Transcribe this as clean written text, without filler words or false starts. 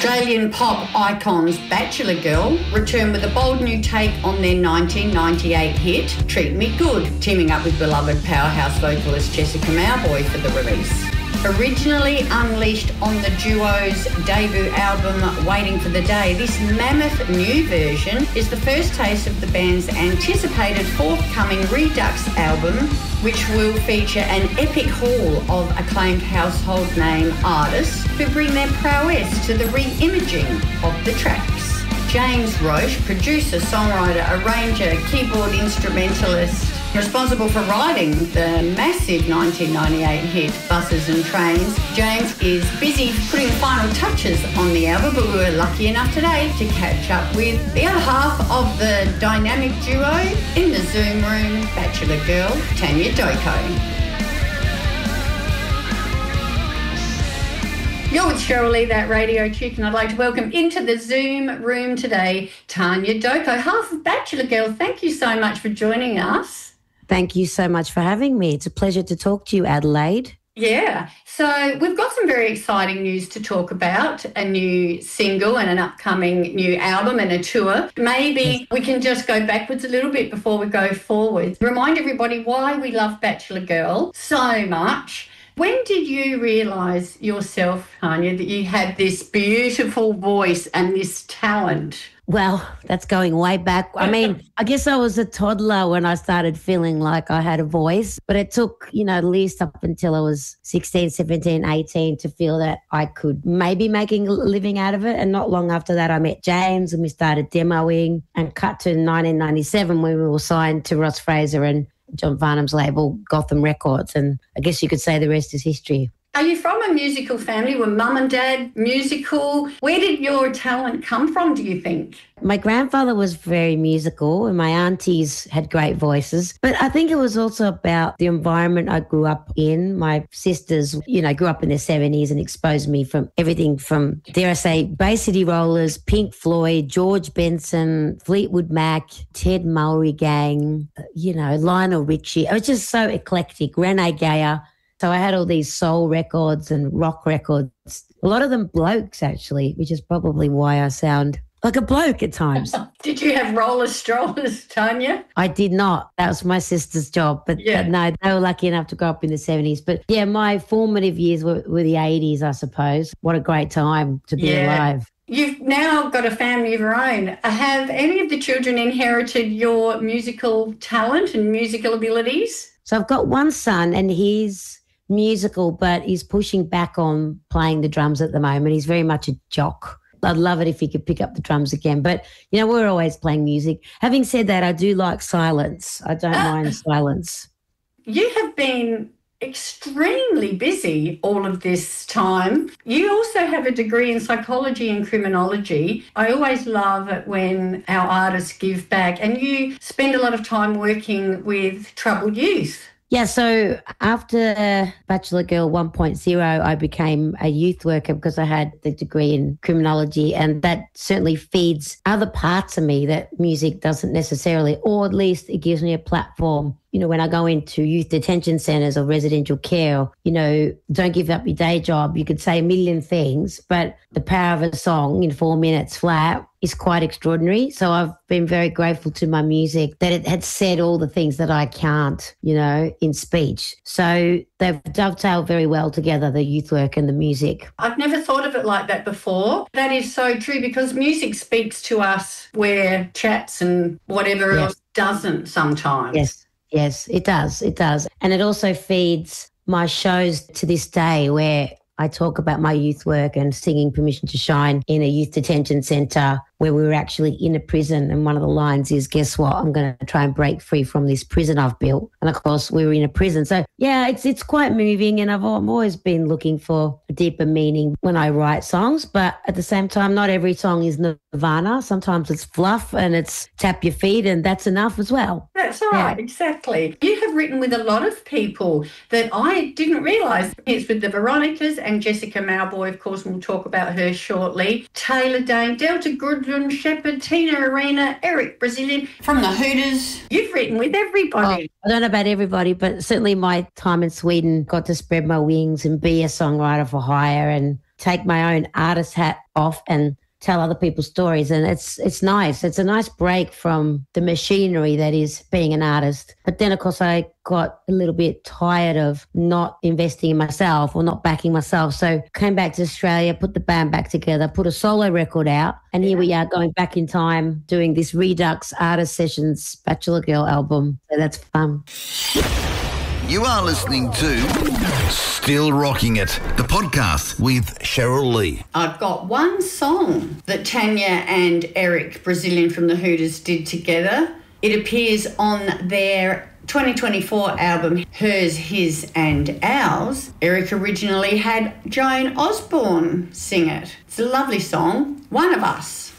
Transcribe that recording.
Australian pop icons Bachelor Girl return with a bold new take on their 1998 hit, Treat Me Good, teaming up with beloved powerhouse vocalist Jessica Mauboy for the release. Originally unleashed on the duo's debut album, Waiting for the Day, this mammoth new version is the first taste of the band's anticipated forthcoming Redux album, which will feature an epic haul of acclaimed household name artists who bring their prowess to the re-imaging of the tracks. James Roche, producer, songwriter, arranger, keyboard instrumentalist, responsible for writing the massive 1998 hit Buses and Trains. James is busy putting final touches on the album, but we were lucky enough today to catch up with the other half of the dynamic duo in the Zoom room, Bachelor Girl, Tanya Doko. You're with Cheryl Lee, that radio chick, and I'd like to welcome into the Zoom room today Tanya Doko, half of Bachelor Girl. Thank you so much for joining us. Thank you so much for having me. It's a pleasure to talk to you, Adelaide. Yeah. So we've got some very exciting news to talk about, a new single and an upcoming new album and a tour. Maybe we can just go backwards a little bit before we go forward. Remind everybody why we love Bachelor Girl so much. When did you realise yourself, Tanya, that you had this beautiful voice and this talent? Well, that's going way back. I mean, I guess I was a toddler when I started feeling like I had a voice, but it took, at least up until I was 16, 17, 18 to feel that I could maybe making a living out of it. And not long after that, I met James and we started demoing and cut to 1997 when we were signed to Ross Fraser and John Farnham's label, Gotham Records. And I guess you could say the rest is history. Are you from a musical family? Were mum and dad musical? Where did your talent come from, do you think? My grandfather was very musical and my aunties had great voices. But I think it was also about the environment I grew up in. My sisters, grew up in the 70s and exposed me from everything from, dare I say, Bay City Rollers, Pink Floyd, George Benson, Fleetwood Mac, Ted Mulry Lionel Richie. I was just so eclectic, Renee Gayer. So I had all these soul records and rock records, a lot of them blokes actually, which is probably why I sound like a bloke at times. Did you have roller strollers, Tanya? I did not. That was my sister's job. But no, they were lucky enough to grow up in the 70s. But yeah, my formative years were the 80s, I suppose. What a great time to be alive. You've now got a family of your own. Have any of the children inherited your musical talent and musical abilities? So I've got one son and he's musical, but he's pushing back on playing the drums at the moment. He's very much a jock. I'd love it if he could pick up the drums again. But, we're always playing music. Having said that, I do like silence. I don't mind silence. You have been extremely busy all of this time. You also have a degree in psychology and criminology. I always love it when our artists give back, and you spend a lot of time working with troubled youth. Yeah, so after Bachelor Girl 1.0, I became a youth worker because I had the degree in criminology, and that certainly feeds other parts of me that music doesn't necessarily, or at least it gives me a platform. When I go into youth detention centres or residential care, don't give up your day job. You could say a million things, but the power of a song in 4 minutes flat is quite extraordinary. So I've been very grateful to my music that it had said all the things that I can't, in speech. So they've dovetailed very well together, the youth work and the music. I've never thought of it like that before. That is so true because music speaks to us where chats and whatever else doesn't sometimes. Yes, it does. It does. And it also feeds my shows to this day where I talk about my youth work and singing Permission to Shine in a youth detention centre where we were actually in a prison. And one of the lines is, guess what? I'm going to try and break free from this prison I've built. And of course, we were in a prison. So yeah, it's quite moving. And I've always been looking for a deeper meaning when I write songs. But at the same time, not every song is Nirvana. Sometimes it's fluff and it's tap your feet and that's enough as well. That's right, exactly. You have written with a lot of people that I didn't realise. It's with the Veronicas and Jessica Mauboy, of course, and we'll talk about her shortly. Taylor Dane, Delta Goodrem, Shepherd, Tina Arena, Eric Brazilian, from the Hooters. You've written with everybody. I don't know about everybody, but certainly my time in Sweden got to spread my wings and be a songwriter for hire and take my own artist hat off and tell other people's stories. And it's nice. It's a nice break from the machinery that is being an artist. But then, of course, I got a little bit tired of not investing in myself or not backing myself. So came back to Australia, put the band back together, put a solo record out. And here we are going back in time doing this Redux Artist Sessions Bachelor Girl album. So that's fun. You are listening to Still Rocking It, the podcast with Cheryl Lee. I've got one song that Tanya and Eric, Brazilian from the Hooters, did together. It appears on their 2024 album, Hers, His and Ours. Eric originally had Joan Osborne sing it. It's a lovely song, One of Us.